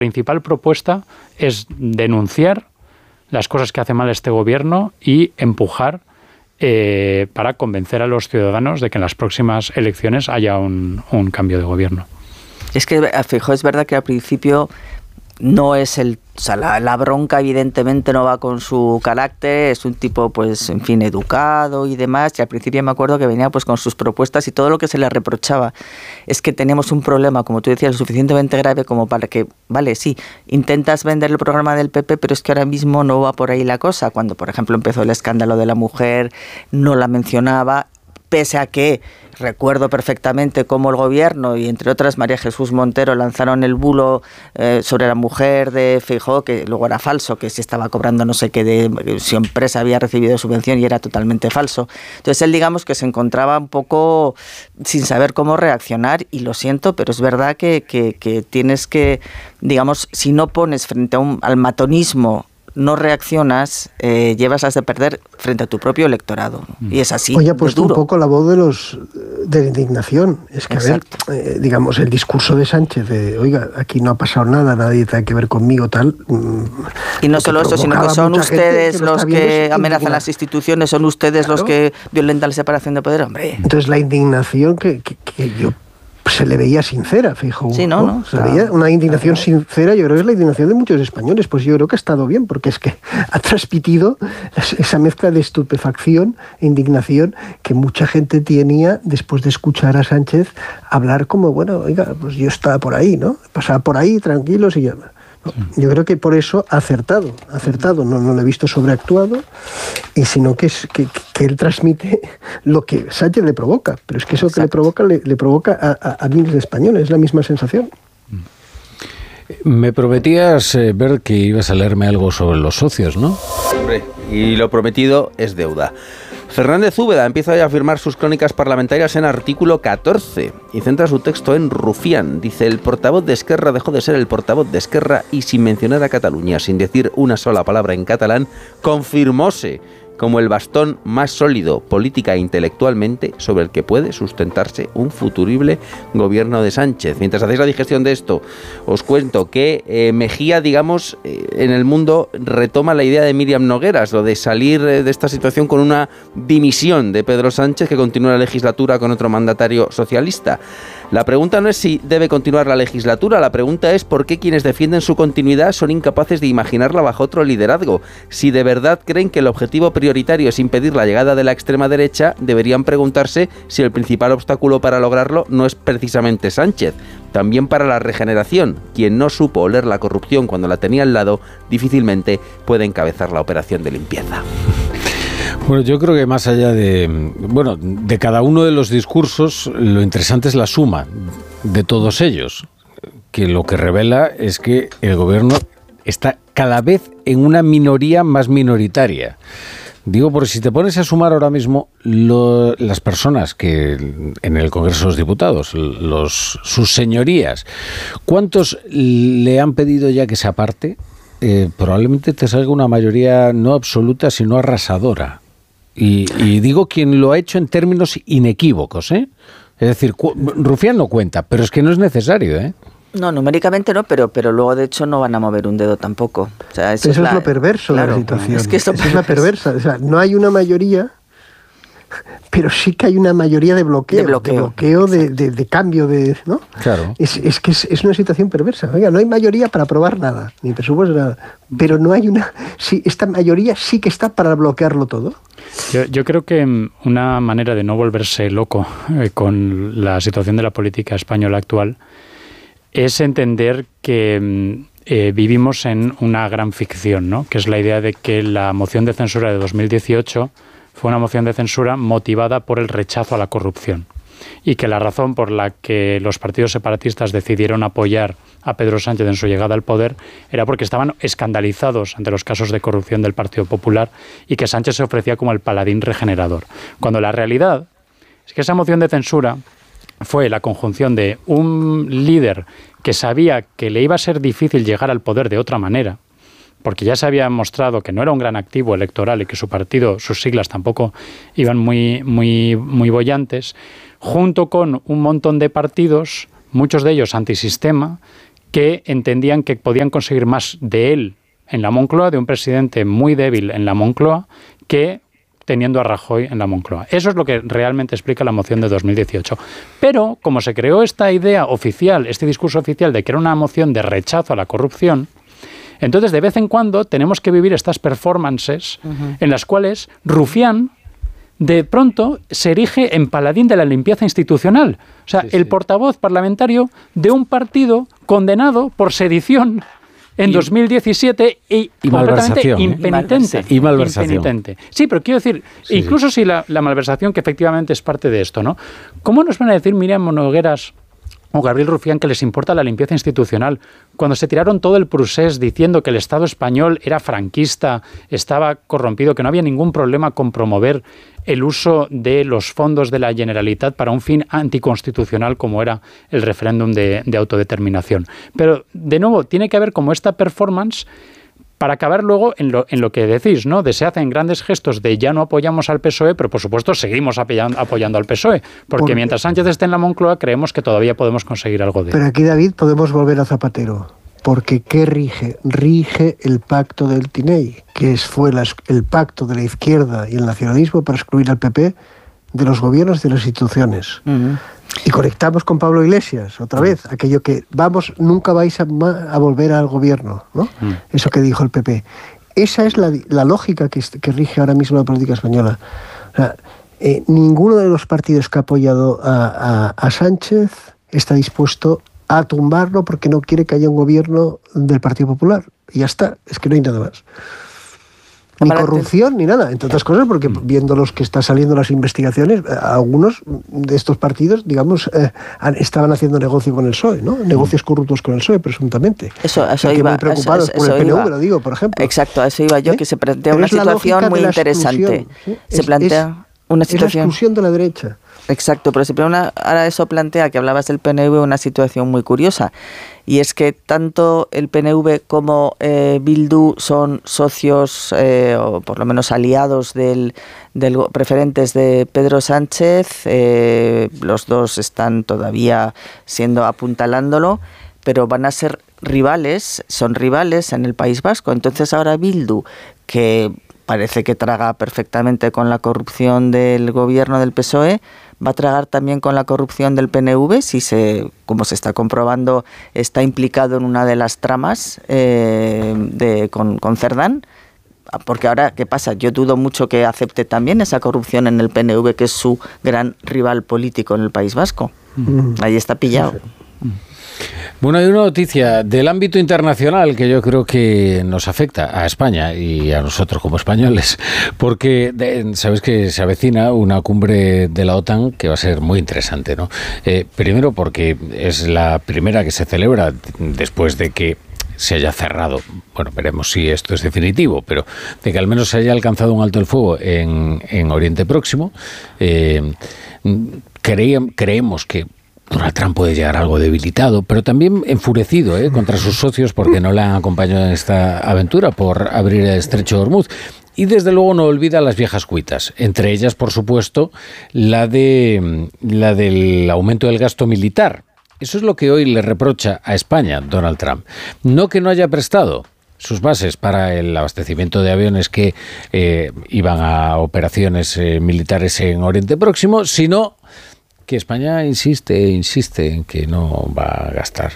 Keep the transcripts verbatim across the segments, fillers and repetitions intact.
principal propuesta es denunciar las cosas que hace mal este gobierno y empujar eh, para convencer a los ciudadanos de que en las próximas elecciones haya un, un cambio de gobierno. Es que, Feijóo, es verdad que al principio no es el... O sea, la, la bronca evidentemente no va con su carácter, es un tipo, pues, en fin, educado y demás, y al principio me acuerdo que venía pues con sus propuestas y todo lo que se le reprochaba es que tenemos un problema, como tú decías, lo suficientemente grave como para que, vale, sí, intentas vender el programa del P P, pero es que ahora mismo no va por ahí la cosa. Cuando, por ejemplo, empezó el escándalo de la mujer, no la mencionaba, pese a que recuerdo perfectamente cómo el gobierno y entre otras María Jesús Montero lanzaron el bulo eh, sobre la mujer de Feijóo, que luego era falso, que se estaba cobrando no sé qué, de si empresa había recibido subvención, y era totalmente falso. Entonces él, digamos, que se encontraba un poco sin saber cómo reaccionar, y lo siento, pero es verdad que, que, que tienes que, digamos, si no pones frente a un, al matonismo, no reaccionas, eh, llevas a de perder frente a tu propio electorado. Y es así. Hoy ha puesto un poco la voz de los de la indignación. Es que, exacto. A ver, eh, digamos, el discurso de Sánchez de, oiga, aquí no ha pasado nada, nadie tiene que ver conmigo, tal. Mmm, y no solo eso, sino que son ustedes que los que amenazan las instituciones, son ustedes claro. los que violentan la separación de poder, hombre. Entonces la indignación que, que, que yo se le veía sincera, Feijóo. Sí, no, no. Se le veía una indignación claro. sincera, yo creo que es la indignación de muchos españoles, pues yo creo que ha estado bien, porque es que ha transmitido esa mezcla de estupefacción e indignación que mucha gente tenía después de escuchar a Sánchez hablar como, bueno, oiga, pues yo estaba por ahí, ¿no? Pasaba por ahí, tranquilos y ya... No, yo creo que por eso ha acertado, ha acertado, no, no lo he visto sobreactuado, y sino que, es, que, que él transmite lo que Sánchez le provoca, pero es que eso Exacto. que le provoca le, le provoca a, a, a miles de españoles, es la misma sensación. Me prometías, eh, ver que ibas a leerme algo sobre los socios, ¿no? Hombre, y lo prometido es deuda. Fernández Úbeda empieza ya a firmar sus crónicas parlamentarias en artículo catorce y centra su texto en Rufián. Dice, el portavoz de Esquerra dejó de ser el portavoz de Esquerra y sin mencionar a Cataluña, sin decir una sola palabra en catalán, confirmóse como el bastón más sólido política e intelectualmente sobre el que puede sustentarse un futurible gobierno de Sánchez. Mientras hacéis la digestión de esto, os cuento que eh, Mejía, digamos, eh, en el mundo retoma la idea de Míriam Nogueras, lo de salir eh, de esta situación con una dimisión de Pedro Sánchez que continúa la legislatura con otro mandatario socialista. La pregunta no es si debe continuar la legislatura, la pregunta es por qué quienes defienden su continuidad son incapaces de imaginarla bajo otro liderazgo. Si de verdad creen que el objetivo prioritario es impedir la llegada de la extrema derecha, deberían preguntarse si el principal obstáculo para lograrlo no es precisamente Sánchez. También para la regeneración, quien no supo oler la corrupción cuando la tenía al lado, difícilmente puede encabezar la operación de limpieza. Bueno, yo creo que más allá de, bueno, de cada uno de los discursos, lo interesante es la suma de todos ellos, que lo que revela es que el gobierno está cada vez en una minoría más minoritaria. Digo, porque si te pones a sumar ahora mismo lo, las personas que en el Congreso de los Diputados, los, sus señorías, ¿cuántos le han pedido ya que se aparte? Eh, probablemente te salga una mayoría no absoluta, sino arrasadora. Y, y digo quien lo ha hecho en términos inequívocos, ¿eh? Es decir, cu- Rufián no cuenta, pero es que no es necesario, ¿eh? No, numéricamente no, pero pero luego de hecho no van a mover un dedo tampoco. O sea, eso, eso es, la, es lo perverso claro, de la situación. Es que eso es la perversa. O sea, no hay una mayoría, pero sí que hay una mayoría de bloqueo, de bloqueo, de, bloqueo de, de, de cambio, de, ¿no? Claro. Es, es que es, es una situación perversa. Oiga, no hay mayoría para aprobar nada, ni presupuesto nada, pero no hay una. Sí, esta mayoría sí que está para bloquearlo todo. Yo, yo creo que una manera de no volverse loco eh, con la situación de la política española actual es entender que eh, vivimos en una gran ficción, ¿no? Que es la idea de que la moción de censura de dos mil dieciocho fue una moción de censura motivada por el rechazo a la corrupción y que la razón por la que los partidos separatistas decidieron apoyar a Pedro Sánchez en su llegada al poder era porque estaban escandalizados ante los casos de corrupción del Partido Popular y que Sánchez se ofrecía como el paladín regenerador. Cuando la realidad es que esa moción de censura fue la conjunción de un líder que sabía que le iba a ser difícil llegar al poder de otra manera, porque ya se había mostrado que no era un gran activo electoral y que su partido, sus siglas tampoco iban muy, muy, muy bollantes, junto con un montón de partidos, muchos de ellos antisistema, que entendían que podían conseguir más de él en la Moncloa, de un presidente muy débil en la Moncloa, que teniendo a Rajoy en la Moncloa. Eso es lo que realmente explica la moción de dos mil dieciocho. Pero, como se creó esta idea oficial, este discurso oficial de que era una moción de rechazo a la corrupción, entonces de vez en cuando tenemos que vivir estas performances uh-huh. en las cuales Rufián de pronto se erige en paladín de la limpieza institucional. O sea, sí, sí. el portavoz parlamentario de un partido condenado por sedición en y, dos mil diecisiete y, y completamente impenitente. Y malversación. Impenitente. Sí, pero quiero decir, sí, incluso sí. si la, la malversación, que efectivamente es parte de esto, ¿no? ¿Cómo nos van a decir Miriam Nogueras o Gabriel Rufián que les importa la limpieza institucional cuando se tiraron todo el procés diciendo que el Estado español era franquista, estaba corrompido, que no había ningún problema con promover el uso de los fondos de la Generalitat para un fin anticonstitucional como era el referéndum de, de autodeterminación? Pero, de nuevo, tiene que haber como esta performance para acabar luego en lo, en lo que decís, ¿no? De se hacen grandes gestos de ya no apoyamos al P S O E, pero por supuesto seguimos apoyando, apoyando al P S O E, porque por... mientras Sánchez esté en la Moncloa creemos que todavía podemos conseguir algo de... Pero aquí, David, podemos volver a Zapatero, porque ¿qué rige? Rige el pacto del Tinei, que es, fue la, el pacto de la izquierda y el nacionalismo para excluir al P P de los gobiernos y de las instituciones. Uh-huh. Y conectamos con Pablo Iglesias, otra vez, aquello que, vamos, nunca vais a, a volver al gobierno, ¿no? Mm. Eso que dijo el P P. Esa es la, la lógica que, que rige ahora mismo la política española. O sea, eh, ninguno de los partidos que ha apoyado a, a, a Sánchez está dispuesto a tumbarlo porque no quiere que haya un gobierno del Partido Popular. Y ya está, es que no hay nada más. Ni corrupción, ni nada, entre otras cosas, porque viendo los que están saliendo las investigaciones, algunos de estos partidos, digamos, eh, estaban haciendo negocio con el P S O E, ¿no? Negocios corruptos con el P S O E, presuntamente. Eso, eso o sea, iba. Muy preocupados eso, por eso el P N V, iba. Lo digo, por ejemplo. Exacto, a eso iba yo, ¿Eh? que se plantea Pero una situación muy interesante. ¿sí? Se es, plantea es, una situación... Es la exclusión de la derecha. Exacto, pero siempre una, ahora eso plantea, que hablabas del P N V, una situación muy curiosa, y es que tanto el P N V como eh, Bildu son socios, eh, o por lo menos aliados del, del preferentes de Pedro Sánchez. Eh, los dos están todavía siendo apuntalándolo, pero van a ser rivales, son rivales en el País Vasco. Entonces ahora Bildu, que parece que traga perfectamente con la corrupción del gobierno del P S O E, va a tragar también con la corrupción del P N V, si se, como se está comprobando, está implicado en una de las tramas eh, de, con, con Cerdán. Porque ahora, ¿qué pasa? Yo dudo mucho que acepte también esa corrupción en el P N V, que es su gran rival político en el País Vasco. Mm. Ahí está pillado. Bueno, hay una noticia del ámbito internacional que yo creo que nos afecta a España y a nosotros como españoles, porque de, sabes que se avecina una cumbre de la OTAN que va a ser muy interesante, ¿no? Eh, primero porque es la primera que se celebra después de que se haya cerrado, bueno, veremos si esto es definitivo, pero de que al menos se haya alcanzado un alto el fuego en, en Oriente Próximo. Eh, creíamos, creemos que Donald Trump puede llegar algo debilitado, pero también enfurecido ¿eh? contra sus socios porque no le han acompañado en esta aventura por abrir el estrecho de Hormuz. Y desde luego no olvida las viejas cuitas, entre ellas, por supuesto, la de la del aumento del gasto militar. Eso es lo que hoy le reprocha a España Donald Trump. No que no haya prestado sus bases para el abastecimiento de aviones que eh, iban a operaciones eh, militares en Oriente Próximo, sino que España insiste, insiste en que no va a gastar.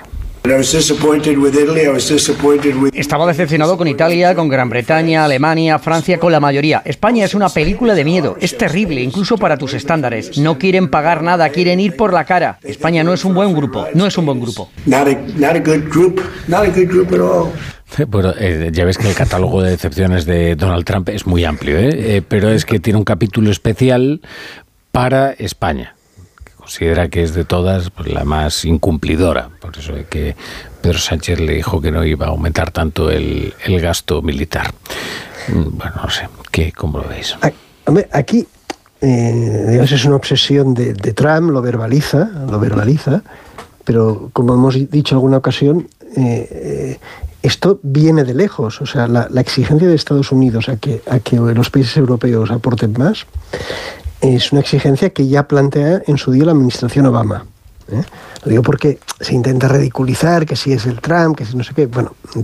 Estaba decepcionado con Italia, con Gran Bretaña, Alemania, Francia, con la mayoría. España es una película de miedo, es terrible, incluso para tus estándares. No quieren pagar nada, quieren ir por la cara. España no es un buen grupo, no es un buen grupo. Bueno, eh, ya ves que el catálogo de decepciones de Donald Trump es muy amplio, ¿eh? Eh, pero es que tiene un capítulo especial para España. Considera que es de todas pues, la más incumplidora. Por eso es que Pedro Sánchez le dijo que no iba a aumentar tanto el, el gasto militar. Bueno, no sé, ¿qué, ¿cómo lo veis? Aquí, eh, digamos, es una obsesión de, de Trump, lo verbaliza, lo verbaliza, pero como hemos dicho en alguna ocasión, eh, eh, esto viene de lejos. O sea, la, la exigencia de Estados Unidos a que, a que los países europeos aporten más es una exigencia que ya plantea en su día la administración Obama. ¿eh? La Lo digo porque se intenta ridiculizar que si es el Trump, que si no sé qué. Bueno,